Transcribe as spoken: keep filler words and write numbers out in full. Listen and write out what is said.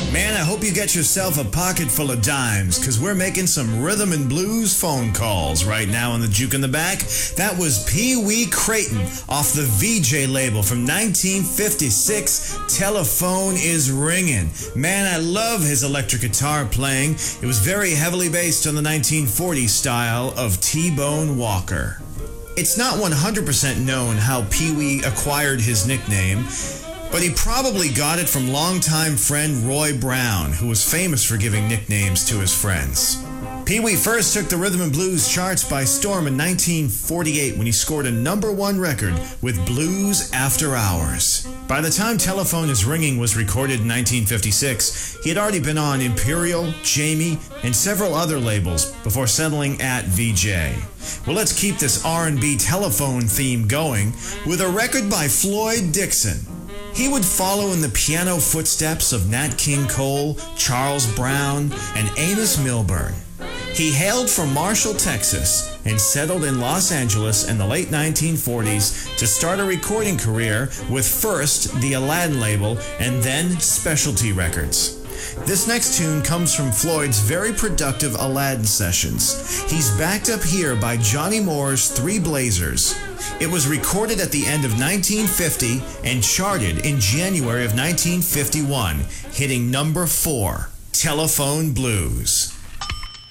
Man, I hope you get yourself a pocket full of dimes, because we're making some rhythm and blues phone calls right now on the Juke in the Back. That was Pee Wee Crayton off the V J label from nineteen fifty-six, Telephone is Ringin'. Man, I love his electric guitar playing. It was very heavily based on the nineteen forties style of T-Bone Walker. It's not one hundred percent known how Pee Wee acquired his nickname, but he probably got it from longtime friend Roy Brown, who was famous for giving nicknames to his friends. Pee Wee first took the rhythm and blues charts by storm in nineteen forty-eight when he scored a number one record with Blues After Hours. By the time Telephone is Ringing was recorded in nineteen fifty-six, he had already been on Imperial, Jamie, and several other labels before settling at V J. Well, let's keep this R and B telephone theme going with a record by Floyd Dixon. He would follow in the piano footsteps of Nat King Cole, Charles Brown, and Amos Milburn. He hailed from Marshall, Texas, and settled in Los Angeles in the late nineteen forties to start a recording career with first the Aladdin label and then Specialty Records. This next tune comes from Floyd's very productive Aladdin sessions. He's backed up here by Johnny Moore's Three Blazers. It was recorded at the end of nineteen fifty and charted in January of nineteen fifty-one, hitting number four, Telephone Blues.